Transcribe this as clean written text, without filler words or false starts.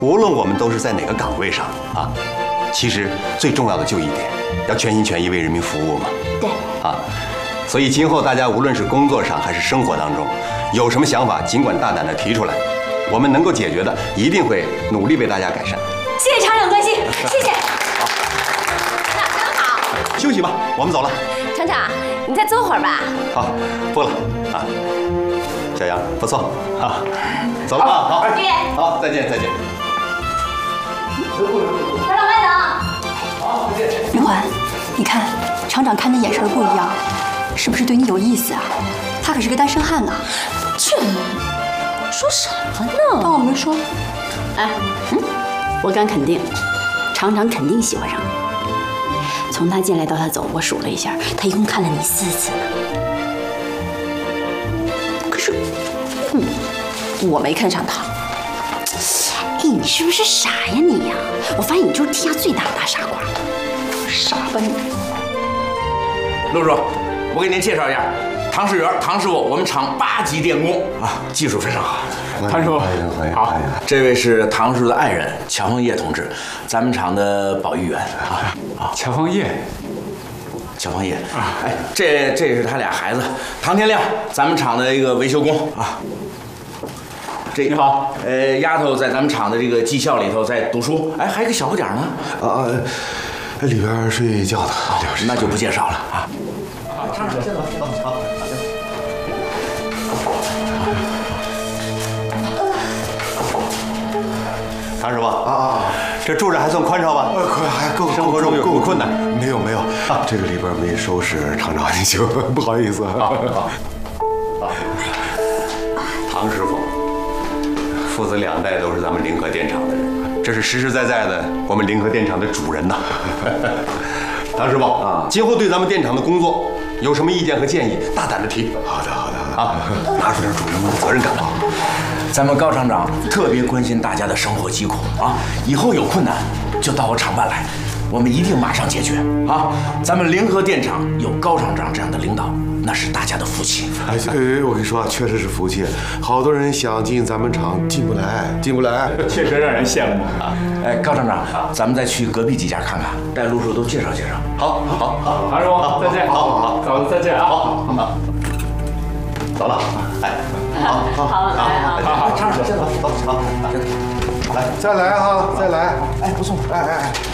无论我们都是在哪个岗位上啊，其实最重要的就一点，要全心全意为人民服务嘛。 对。 啊，所以今后大家无论是工作上还是生活当中，有什么想法，尽管大胆地提出来，我们能够解决的，一定会努力为大家改善。 谢谢厂长关心，谢谢。那真好。 休息吧，我们走了。 厂长，你再坐会儿吧。 好，不了啊。小杨，不错啊，走了啊。好，好，再见，再见。 厂长慢走。 好，再见。 云环，你看厂长看的眼神不一样，是不是对你有意思啊？他可是个单身汉呢。 这说什么呢？ 当我没说。 哎，我敢肯定，厂长肯定喜欢上你。从他进来到他走，我数了一下，他一共看了你4次呢。可是，我没看上他。哎，你是不是傻呀你呀？我发现你就是天下最大的大傻瓜。傻吧你！ 陆叔，我给您介绍一下，唐世元，唐师傅，我们厂8级电工啊，技术非常好。 唐师傅，好， 这位是唐师傅的爱人乔凤叶同志，咱们厂的保育员啊。 乔凤叶， 乔凤叶啊，哎，这是他俩孩子，唐天亮，咱们厂的一个维修工啊。 你好， 丫头在咱们厂的这个技校里头在读书，哎，还有个小不点呢。 里边睡觉呢。 那就不介绍了啊。 厂长，先走，好。唐师傅啊，这住着还算宽敞吧？ 还够。 生活中有什么困难？ 没有，这个里边没收拾，厂长你就不好意思啊。 唐师傅，父子2代都是咱们临河电厂的人，这是实实在在的我们临河电厂的主人呐。唐师傅啊，今后对咱们电厂的工作有什么意见和建议，大胆的提。 好的啊，拿出点主人们的责任感吧。 咱们高厂长特别关心大家的生活疾苦啊，以后有困难就到我厂办来，我们一定马上解决啊！咱们临河电厂有高厂长这样的领导，那是大家的福气。 我跟你说，确实是福气，好多人想进咱们厂进不来， 确实让人羡慕啊！ 哎，高厂长，咱们再去隔壁几家看看，带路数都介绍介绍。 好， 唐师傅，再见。好，走，再见啊！ 好，走了。哎，好， 厂长，先走， 来，再来哈，再来。 哎，不送。 哎。